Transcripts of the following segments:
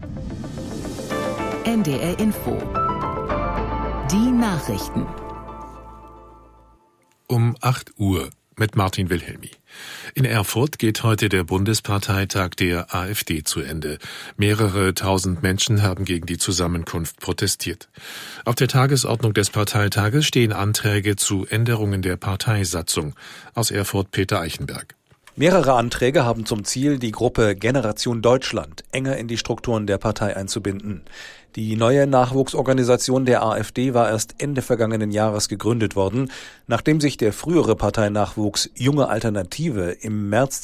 NDR Info. Die Nachrichten. Um 8 Uhr mit Martin Wilhelmi. In Erfurt geht heute der Bundesparteitag der AfD zu Ende. Mehrere tausend Menschen haben gegen die Zusammenkunft protestiert. Auf der Tagesordnung des Parteitages stehen Anträge zu Änderungen der Parteisatzung. Aus Erfurt Peter Eichenberg. Mehrere Anträge haben zum Ziel, die Gruppe Generation Deutschland enger in die Strukturen der Partei einzubinden. Die neue Nachwuchsorganisation der AfD war erst Ende vergangenen Jahres gegründet worden, nachdem sich der frühere Parteinachwuchs Junge Alternative im März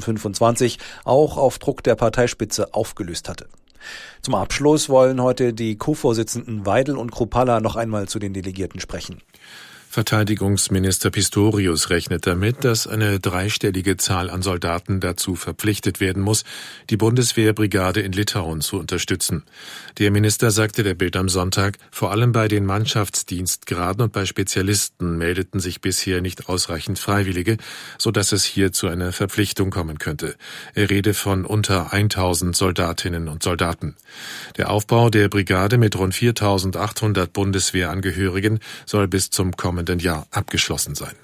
2025 auch auf Druck der Parteispitze aufgelöst hatte. Zum Abschluss wollen heute die Co-Vorsitzenden Weidel und Kruppalla noch einmal zu den Delegierten sprechen. Verteidigungsminister Pistorius rechnet damit, dass eine dreistellige Zahl an Soldaten dazu verpflichtet werden muss, die Bundeswehrbrigade in Litauen zu unterstützen. Der Minister sagte der Bild am Sonntag, vor allem bei den Mannschaftsdienstgraden und bei Spezialisten meldeten sich bisher nicht ausreichend Freiwillige, sodass es hier zu einer Verpflichtung kommen könnte. Er rede von unter 1000 Soldatinnen und Soldaten. Der Aufbau der Brigade mit rund 4.800 Bundeswehrangehörigen soll bis zum kommenden Jahr abgeschlossen sein.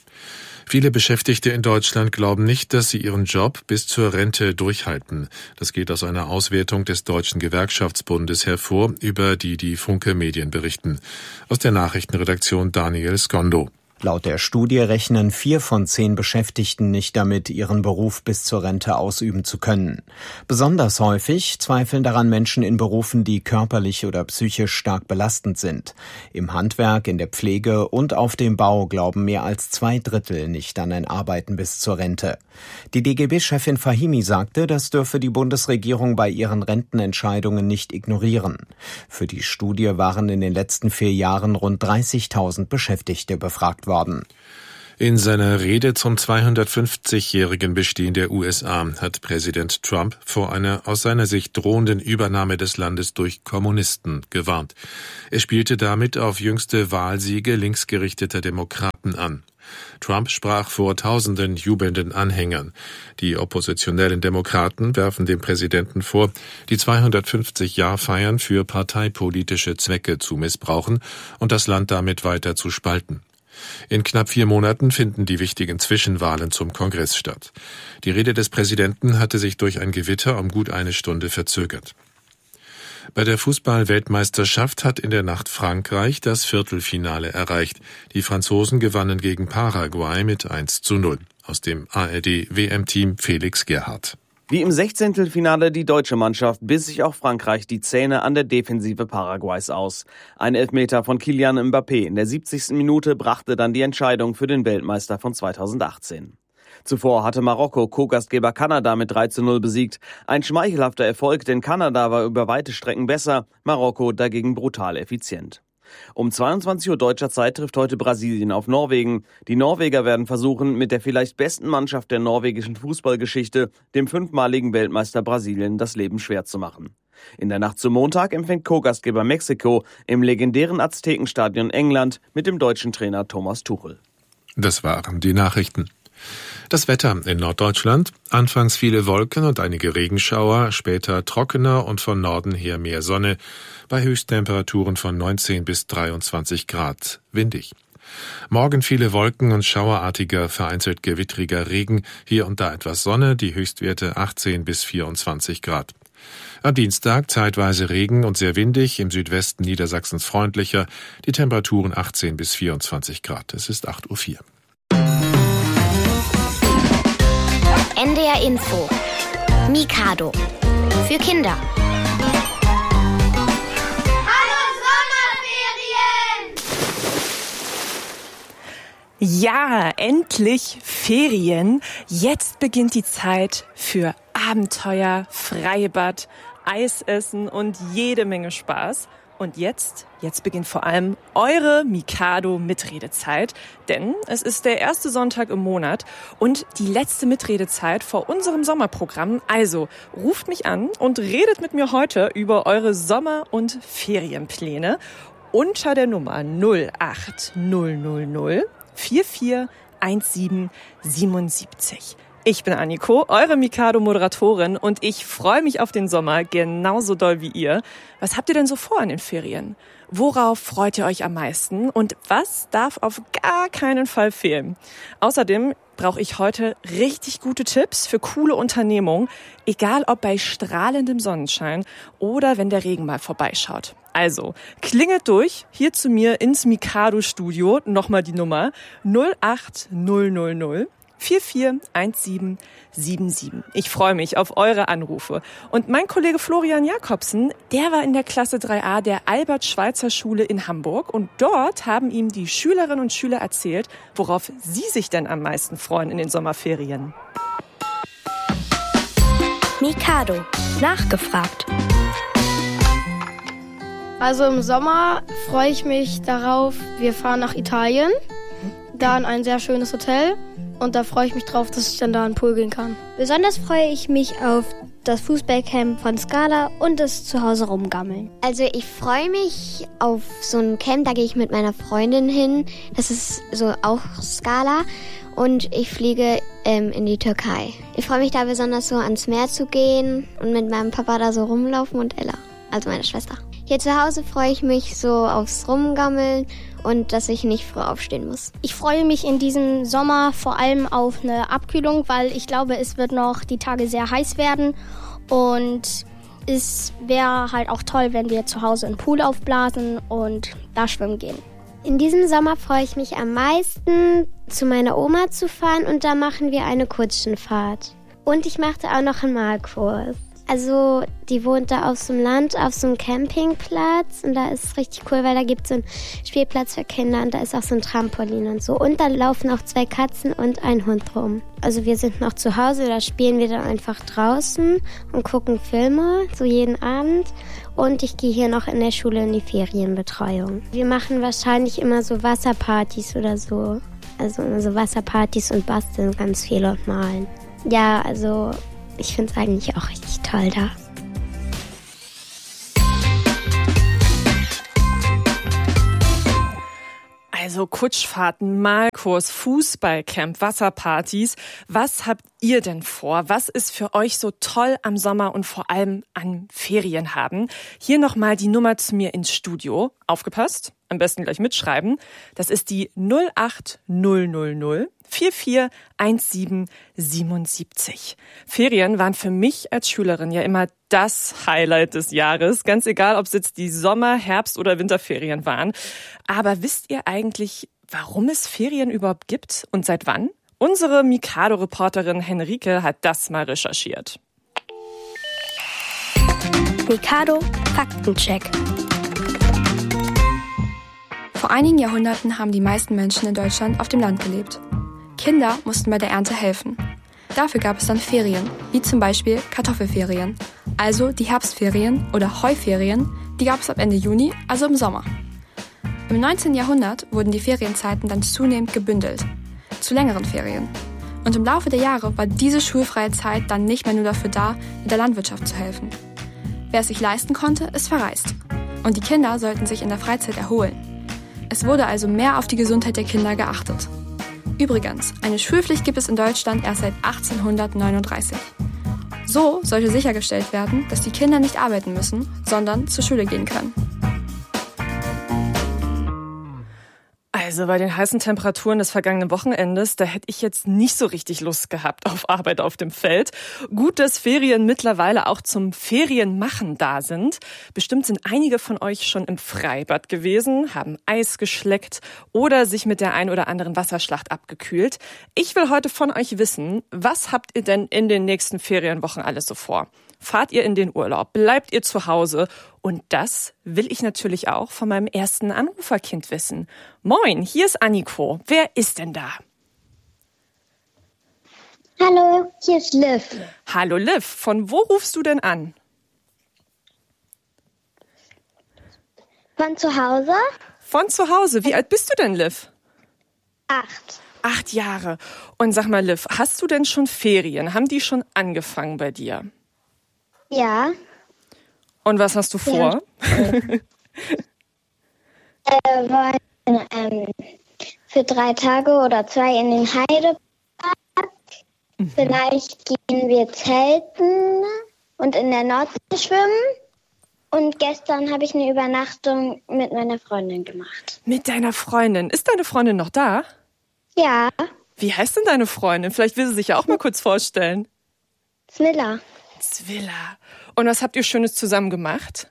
Viele Beschäftigte in Deutschland glauben nicht, dass sie ihren Job bis zur Rente durchhalten. Das geht aus einer Auswertung des Deutschen Gewerkschaftsbundes hervor, über die Funke Medien berichten. Aus der Nachrichtenredaktion Daniel Skondo. Laut der Studie rechnen 4 von 10 Beschäftigten nicht damit, ihren Beruf bis zur Rente ausüben zu können. Besonders häufig zweifeln daran Menschen in Berufen, die körperlich oder psychisch stark belastend sind. Im Handwerk, in der Pflege und auf dem Bau glauben mehr als 2/3 nicht an ein Arbeiten bis zur Rente. Die DGB-Chefin Fahimi sagte, das dürfe die Bundesregierung bei ihren Rentenentscheidungen nicht ignorieren. Für die Studie waren in den letzten 4 Jahren rund 30.000 Beschäftigte befragt worden. In seiner Rede zum 250-jährigen Bestehen der USA hat Präsident Trump vor einer aus seiner Sicht drohenden Übernahme des Landes durch Kommunisten gewarnt. Er spielte damit auf jüngste Wahlsiege linksgerichteter Demokraten an. Trump sprach vor tausenden jubelnden Anhängern. Die oppositionellen Demokraten werfen dem Präsidenten vor, die 250-Jahr-Feiern für parteipolitische Zwecke zu missbrauchen und das Land damit weiter zu spalten. In knapp 4 Monaten finden die wichtigen Zwischenwahlen zum Kongress statt. Die Rede des Präsidenten hatte sich durch ein Gewitter um gut 1 Stunde verzögert. Bei der Fußball-Weltmeisterschaft hat in der Nacht Frankreich das Viertelfinale erreicht. Die Franzosen gewannen gegen Paraguay mit 1:0. Aus dem ARD-WM-Team Felix Gerhardt. Wie im 16. die deutsche Mannschaft biss sich auch Frankreich die Zähne an der Defensive Paraguays aus. Ein Elfmeter von Kylian Mbappé in der 70. Minute brachte dann die Entscheidung für den Weltmeister von 2018. Zuvor hatte Marokko Co-Gastgeber Kanada mit 3:0 besiegt. Ein schmeichelhafter Erfolg, denn Kanada war über weite Strecken besser, Marokko dagegen brutal effizient. Um 22 Uhr deutscher Zeit trifft heute Brasilien auf Norwegen. Die Norweger werden versuchen, mit der vielleicht besten Mannschaft der norwegischen Fußballgeschichte, dem 5-maligen Weltmeister Brasilien, das Leben schwer zu machen. In der Nacht zum Montag empfängt Co-Gastgeber Mexiko im legendären Aztekenstadion England mit dem deutschen Trainer Thomas Tuchel. Das waren die Nachrichten. Das Wetter in Norddeutschland: anfangs viele Wolken und einige Regenschauer, später trockener und von Norden her mehr Sonne, bei Höchsttemperaturen von 19 bis 23 Grad, windig. Morgen viele Wolken und schauerartiger, vereinzelt gewittriger Regen, hier und da etwas Sonne, die Höchstwerte 18 bis 24 Grad. Am Dienstag zeitweise Regen und sehr windig, im Südwesten Niedersachsens freundlicher, die Temperaturen 18 bis 24 Grad. Es ist 8:04 Uhr. NDR Info. Mikado. Für Kinder. Hallo Sommerferien! Ja, endlich Ferien. Jetzt beginnt die Zeit für Abenteuer, Freibad, Eisessen und jede Menge Spaß. Und jetzt beginnt vor allem eure Mikado-Mitredezeit, denn es ist der erste Sonntag im Monat und die letzte Mitredezeit vor unserem Sommerprogramm. Also ruft mich an und redet mit mir heute über eure Sommer- und Ferienpläne unter der Nummer 08000 441777. Ich bin Anniko, eure Mikado-Moderatorin und ich freue mich auf den Sommer genauso doll wie ihr. Was habt ihr denn so vor in den Ferien? Worauf freut ihr euch am meisten und was darf auf gar keinen Fall fehlen? Außerdem brauche ich heute richtig gute Tipps für coole Unternehmungen, egal ob bei strahlendem Sonnenschein oder wenn der Regen mal vorbeischaut. Also, klingelt durch, hier zu mir ins Mikado-Studio, nochmal die Nummer 08000 441777. Ich freue mich auf eure Anrufe. Und mein Kollege Florian Jakobsen, der war in der Klasse 3a der Albert-Schweitzer-Schule in Hamburg und dort haben ihm die Schülerinnen und Schüler erzählt, worauf sie sich denn am meisten freuen in den Sommerferien. Mikado. Nachgefragt. Also im Sommer freue ich mich darauf, wir fahren nach Italien, da in ein sehr schönes Hotel. Und da freue ich mich drauf, dass ich dann da in den Pool gehen kann. Besonders freue ich mich auf das Fußballcamp von Scala und das Zuhause rumgammeln. Also ich freue mich auf so ein Camp, da gehe ich mit meiner Freundin hin. Das ist so auch Scala und ich fliege in die Türkei. Ich freue mich da besonders so ans Meer zu gehen und mit meinem Papa da so rumlaufen und Ella, also meine Schwester. Hier zu Hause freue ich mich so aufs Rumgammeln und dass ich nicht früh aufstehen muss. Ich freue mich in diesem Sommer vor allem auf eine Abkühlung, weil ich glaube, es wird noch die Tage sehr heiß werden und es wäre halt auch toll, wenn wir zu Hause einen Pool aufblasen und da schwimmen gehen. In diesem Sommer freue ich mich am meisten, zu meiner Oma zu fahren und da machen wir eine Kutschenfahrt. Und ich machte auch noch einen Malkurs. Also die wohnt da auf so einem Land, auf so einem Campingplatz und da ist es richtig cool, weil da gibt es so einen Spielplatz für Kinder und da ist auch so ein Trampolin und so. Und da laufen auch 2 Katzen und ein Hund rum. Also wir sind noch zu Hause, da spielen wir dann einfach draußen und gucken Filme, so jeden Abend. Und ich gehe hier noch in der Schule in die Ferienbetreuung. Wir machen wahrscheinlich immer so Wasserpartys oder so. Also immer so Wasserpartys und basteln ganz viel und malen. Ja, also ich finde es eigentlich auch richtig toll da. Also Kutschfahrten, Malkurs, Fußballcamp, Wasserpartys. Was habt ihr denn vor? Was ist für euch so toll am Sommer und vor allem an Ferien haben? Hier nochmal die Nummer zu mir ins Studio. Aufgepasst, am besten gleich mitschreiben. Das ist die 08000 441777. Ferien waren für mich als Schülerin ja immer das Highlight des Jahres. Ganz egal, ob es jetzt die Sommer-, Herbst- oder Winterferien waren. Aber wisst ihr eigentlich, warum es Ferien überhaupt gibt und seit wann? Unsere Mikado-Reporterin Henrike hat das mal recherchiert. Mikado Faktencheck. Vor einigen Jahrhunderten haben die meisten Menschen in Deutschland auf dem Land gelebt. Kinder mussten bei der Ernte helfen. Dafür gab es dann Ferien, wie zum Beispiel Kartoffelferien, also die Herbstferien oder Heuferien, die gab es ab Ende Juni, also im Sommer. Im 19. Jahrhundert wurden die Ferienzeiten dann zunehmend gebündelt, zu längeren Ferien. Und im Laufe der Jahre war diese schulfreie Zeit dann nicht mehr nur dafür da, in der Landwirtschaft zu helfen. Wer es sich leisten konnte, ist verreist. Und die Kinder sollten sich in der Freizeit erholen. Es wurde also mehr auf die Gesundheit der Kinder geachtet. Übrigens, eine Schulpflicht gibt es in Deutschland erst seit 1839. So sollte sichergestellt werden, dass die Kinder nicht arbeiten müssen, sondern zur Schule gehen können. Also bei den heißen Temperaturen des vergangenen Wochenendes, da hätte ich jetzt nicht so richtig Lust gehabt auf Arbeit auf dem Feld. Gut, dass Ferien mittlerweile auch zum Ferienmachen da sind. Bestimmt sind einige von euch schon im Freibad gewesen, haben Eis geschleckt oder sich mit der ein oder anderen Wasserschlacht abgekühlt. Ich will heute von euch wissen, was habt ihr denn in den nächsten Ferienwochen alles so vor? Fahrt ihr in den Urlaub? Bleibt ihr zu Hause? Und das will ich natürlich auch von meinem ersten Anruferkind wissen. Moin, hier ist Anniko. Wer ist denn da? Hallo, hier ist Liv. Hallo Liv, von wo rufst du denn an? Von zu Hause? Von zu Hause. Wie alt bist du denn, Liv? 8. 8 Jahre. Und sag mal, Liv, hast du denn schon Ferien? Haben die schon angefangen bei dir? Ja. Und was hast du vor? Wollen für 3 Tage oder 2 in den Heidepark Vielleicht gehen wir zelten und in der Nordsee schwimmen. Und gestern habe ich eine Übernachtung mit meiner Freundin gemacht. Mit deiner Freundin? Ist deine Freundin noch da? Ja. Wie heißt denn deine Freundin? Vielleicht will sie sich ja auch mal kurz vorstellen. Zwilla. Zwilla. Und was habt ihr Schönes zusammen gemacht?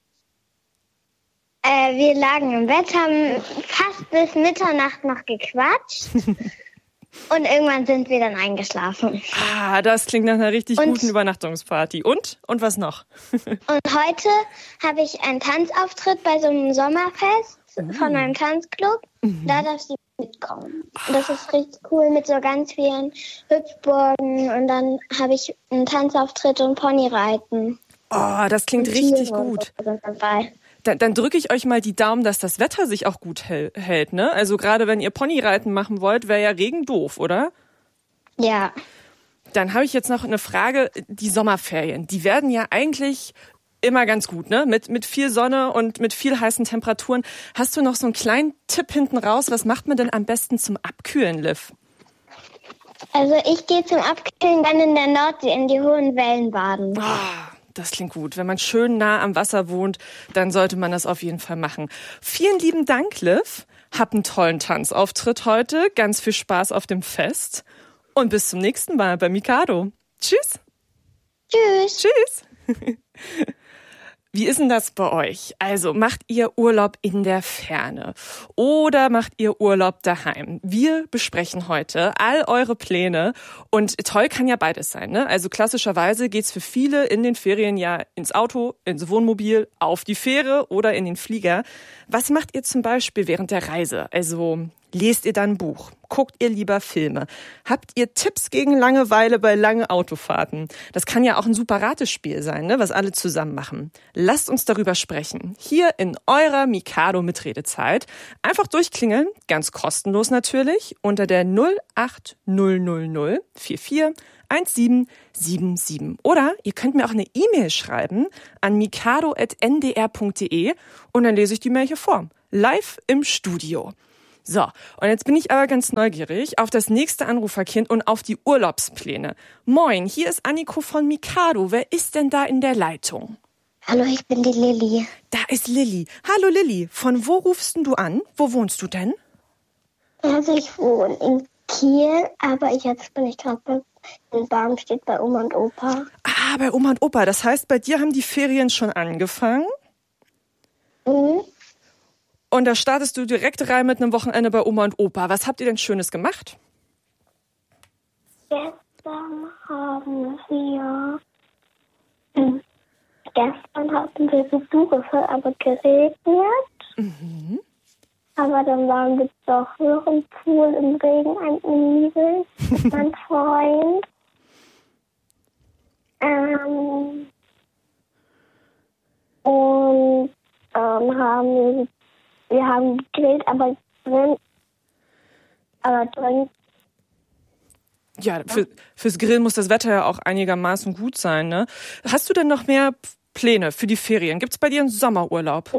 Wir lagen im Bett, haben fast bis Mitternacht noch gequatscht. Und irgendwann sind wir dann eingeschlafen. Ah, das klingt nach einer richtig guten Übernachtungsparty. Und was noch? Und heute habe ich einen Tanzauftritt bei so einem Sommerfest von meinem Tanzclub. Da darf sie mitkommen. Und das ist richtig cool mit so ganz vielen Hüpfburgen. Und dann habe ich einen Tanzauftritt und Ponyreiten. Oh, das klingt richtig gut. Dann drücke ich euch mal die Daumen, dass das Wetter sich auch gut hält, ne? Also gerade wenn ihr Ponyreiten machen wollt, wäre ja Regen doof, oder? Ja. Dann habe ich jetzt noch eine Frage. Die Sommerferien, die werden ja eigentlich immer ganz gut, ne? Mit viel Sonne und mit viel heißen Temperaturen. Hast du noch so einen kleinen Tipp hinten raus? Was macht man denn am besten zum Abkühlen, Liv? Also ich gehe zum Abkühlen dann in der Nordsee in die hohen Wellen baden. Das klingt gut. Wenn man schön nah am Wasser wohnt, dann sollte man das auf jeden Fall machen. Vielen lieben Dank, Liv. Hab einen tollen Tanzauftritt heute. Ganz viel Spaß auf dem Fest. Und bis zum nächsten Mal bei Mikado. Tschüss. Tschüss. Tschüss. Wie ist denn das bei euch? Also macht ihr Urlaub in der Ferne oder macht ihr Urlaub daheim? Wir besprechen heute all eure Pläne und toll kann ja beides sein, ne? Also klassischerweise geht's für viele in den Ferien ja ins Auto, ins Wohnmobil, auf die Fähre oder in den Flieger. Was macht ihr zum Beispiel während der Reise? Also lest ihr dann ein Buch? Guckt ihr lieber Filme? Habt ihr Tipps gegen Langeweile bei langen Autofahrten? Das kann ja auch ein super Ratespiel sein, ne, was alle zusammen machen. Lasst uns darüber sprechen. Hier in eurer Mikado-Mitredezeit. Einfach durchklingeln, ganz kostenlos natürlich, unter der 08000 44 1777. Oder ihr könnt mir auch eine E-Mail schreiben an mikado@ndr.de und dann lese ich die Mail hier vor. Live im Studio. So, und jetzt bin ich aber ganz neugierig auf das nächste Anruferkind und auf die Urlaubspläne. Moin, hier ist Anniko von Mikado. Wer ist denn da in der Leitung? Hallo, ich bin die Lilly. Da ist Lilly. Hallo Lilly, von wo rufst denn du an? Wo wohnst du denn? Also ich wohne in Kiel, aber jetzt bin ich gerade in Barmstedt bei Oma und Opa. Ah, bei Oma und Opa. Das heißt, bei dir haben die Ferien schon angefangen? Mhm. Und da startest du direkt rein mit einem Wochenende bei Oma und Opa. Was habt ihr denn Schönes gemacht? Gestern hatten wir Besuch, es hat aber geregnet. Mhm. Aber dann waren wir doch noch im Pool im Regen eingemieselt mit meinem Freund. Wir haben gegrillt, aber drin. Ja, fürs Grillen muss das Wetter ja auch einigermaßen gut sein, ne? Hast du denn noch mehr Pläne für die Ferien? Gibt's bei dir einen Sommerurlaub?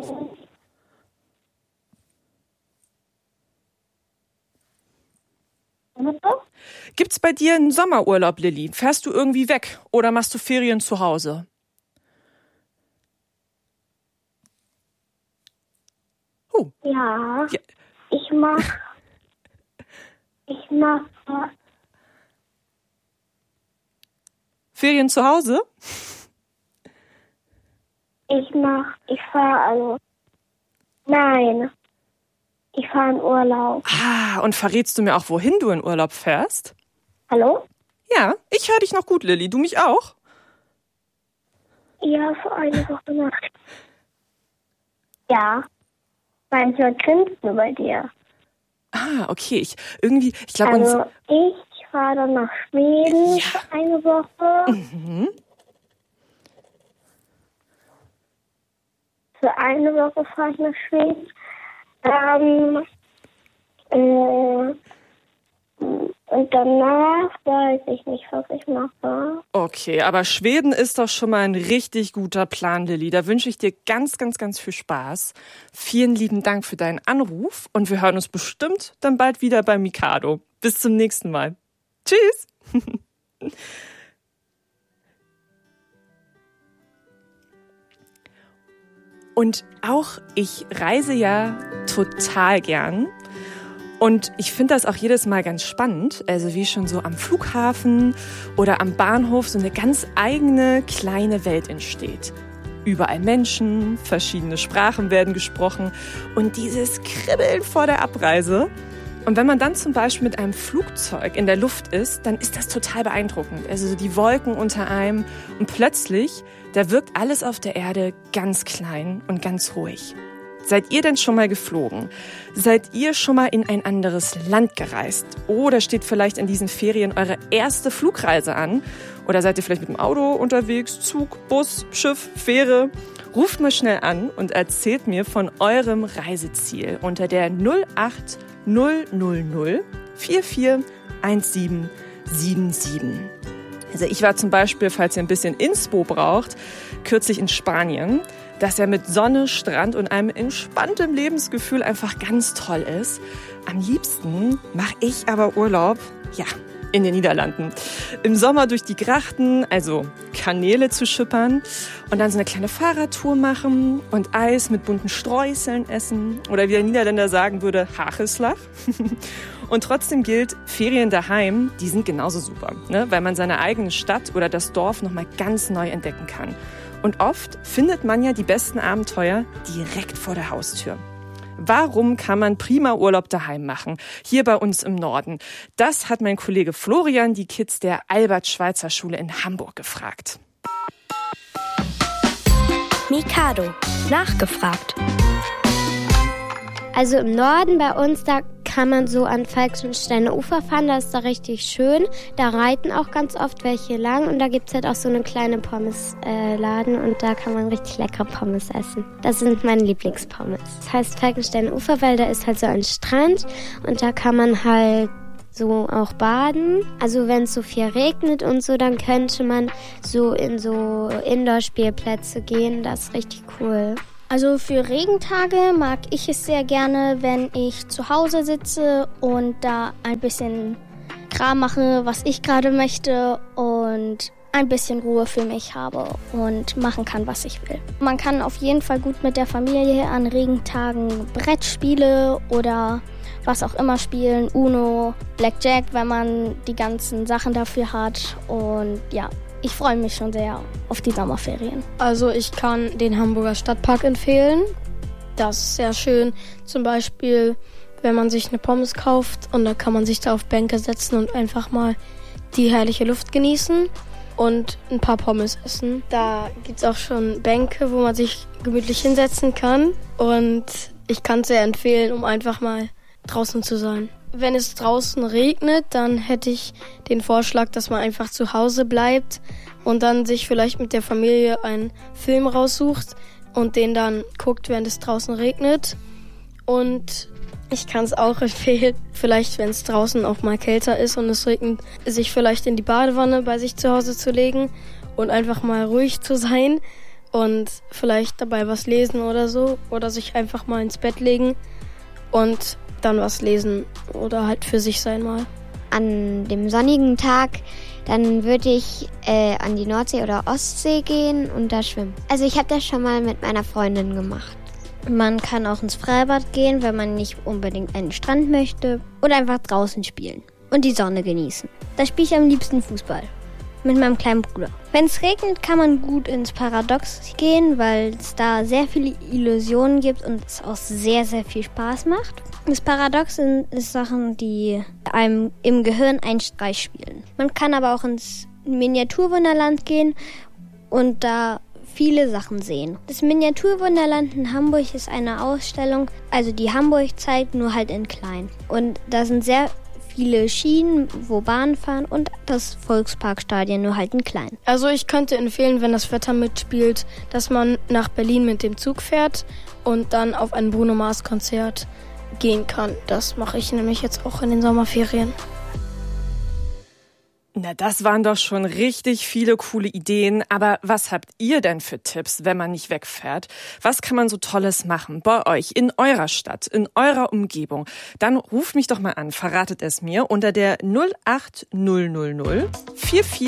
Gibt's bei dir einen Sommerurlaub, Lilly? Fährst du irgendwie weg oder machst du Ferien zu Hause? Ja, ich mach Ferien zu Hause? Ich fahre in Urlaub. Ah, und verrätst du mir auch, wohin du in Urlaub fährst? Hallo? Ja, ich höre dich noch gut, Lilly. Du mich auch? Ja, für eine Woche Nacht. Ja. Manchmal grinst nur bei dir. Ah, okay. Ich glaube Also ich fahre dann nach Schweden für eine Woche. Mhm. Für eine Woche fahre ich nach Schweden. Und danach weiß ich nicht, was ich mache. Okay, aber Schweden ist doch schon mal ein richtig guter Plan, Lilly. Da wünsche ich dir ganz, ganz, ganz viel Spaß. Vielen lieben Dank für deinen Anruf und wir hören uns bestimmt dann bald wieder bei Mikado. Bis zum nächsten Mal. Tschüss. Tschüss. Wie ist denn das bei euch? Also macht ihr Urlaub in der Ferne oder macht ihr Urlaub daheim? Und auch ich reise ja total gern. Und ich finde das auch jedes Mal ganz spannend, also wie schon so am Flughafen oder am Bahnhof so eine ganz eigene kleine Welt entsteht. Überall Menschen, verschiedene Sprachen werden gesprochen und dieses Kribbeln vor der Abreise. Und wenn man dann zum Beispiel mit einem Flugzeug in der Luft ist, dann ist das total beeindruckend. Also die Wolken unter einem und plötzlich, da wirkt alles auf der Erde ganz klein und ganz ruhig. Seid ihr denn schon mal geflogen? Seid ihr schon mal in ein anderes Land gereist? Oder steht vielleicht in diesen Ferien eure erste Flugreise an? Oder seid ihr vielleicht mit dem Auto unterwegs? Zug, Bus, Schiff, Fähre? Ruft mal schnell an und erzählt mir von eurem Reiseziel unter der 08000 441777. Also ich war zum Beispiel, falls ihr ein bisschen Inspo braucht, kürzlich in Spanien, das ja mit Sonne, Strand und einem entspannten Lebensgefühl einfach ganz toll ist. Am liebsten mache ich aber Urlaub, in den Niederlanden. Im Sommer durch die Grachten, also Kanäle zu schippern und dann so eine kleine Fahrradtour machen und Eis mit bunten Streuseln essen oder wie der Niederländer sagen würde, Hagelslag. Und trotzdem gilt, Ferien daheim, die sind genauso super, ne? Weil man seine eigene Stadt oder das Dorf nochmal ganz neu entdecken kann. Und oft findet man ja die besten Abenteuer direkt vor der Haustür. Warum kann man prima Urlaub daheim machen? Hier bei uns im Norden. Das hat mein Kollege Florian die Kids der Albert-Schweitzer-Schule in Hamburg gefragt. Mikado. Nachgefragt. Also im Norden bei uns, da kann man so an Falkensteiner Ufer fahren, das ist da richtig schön. Da reiten auch ganz oft welche lang und da gibt's halt auch so eine kleine Pommesladen und da kann man richtig leckere Pommes essen. Das sind meine Lieblingspommes. Das heißt Falkensteiner Ufer, weil da ist halt so ein Strand und da kann man halt so auch baden. Also wenn es so viel regnet und so, dann könnte man so in so Indoor-Spielplätze gehen. Das ist richtig cool. Also für Regentage mag ich es sehr gerne, wenn ich zu Hause sitze und da ein bisschen Kram mache, was ich gerade möchte und ein bisschen Ruhe für mich habe und machen kann, was ich will. Man kann auf jeden Fall gut mit der Familie an Regentagen Brettspiele oder was auch immer spielen, Uno, Blackjack, wenn man die ganzen Sachen dafür hat und ja. Ich freue mich schon sehr auf die Sommerferien. Also ich kann den Hamburger Stadtpark empfehlen. Das ist sehr schön. Zum Beispiel, wenn man sich eine Pommes kauft und dann kann man sich da auf Bänke setzen und einfach mal die herrliche Luft genießen und ein paar Pommes essen. Da gibt es auch schon Bänke, wo man sich gemütlich hinsetzen kann. Und ich kann es sehr empfehlen, um einfach mal draußen zu sein. Wenn es draußen regnet, dann hätte ich den Vorschlag, dass man einfach zu Hause bleibt und dann sich vielleicht mit der Familie einen Film raussucht und den dann guckt, während es draußen regnet. Und ich kann es auch empfehlen, vielleicht wenn es draußen auch mal kälter ist und es regnet, sich vielleicht in die Badewanne bei sich zu Hause zu legen und einfach mal ruhig zu sein und vielleicht dabei was lesen oder so oder sich einfach mal ins Bett legen und dann was lesen oder halt für sich sein mal. An dem sonnigen Tag, dann würde ich an die Nordsee oder Ostsee gehen und da schwimmen. Also ich habe das schon mal mit meiner Freundin gemacht. Man kann auch ins Freibad gehen, wenn man nicht unbedingt einen Strand möchte. Oder einfach draußen spielen und die Sonne genießen. Da spiele ich am liebsten Fußball. Mit meinem kleinen Bruder. Wenn es regnet, kann man gut ins Paradox gehen, weil es da sehr viele Illusionen gibt und es auch sehr, sehr viel Spaß macht. Das Paradox sind Sachen, die einem im Gehirn einen Streich spielen. Man kann aber auch ins Miniaturwunderland gehen und da viele Sachen sehen. Das Miniaturwunderland in Hamburg ist eine Ausstellung, also die Hamburg zeigt, nur halt in klein. Und da sind sehr viele Schienen, wo Bahnen fahren und das Volksparkstadion nur halt in klein. Also ich könnte empfehlen, wenn das Wetter mitspielt, dass man nach Berlin mit dem Zug fährt und dann auf ein Bruno Mars Konzert gehen kann. Das mache ich nämlich jetzt auch in den Sommerferien. Na, das waren doch schon richtig viele coole Ideen. Aber was habt ihr denn für Tipps, wenn man nicht wegfährt? Was kann man so Tolles machen bei euch, in eurer Stadt, in eurer Umgebung? Dann ruft mich doch mal an, verratet es mir unter der 08000 44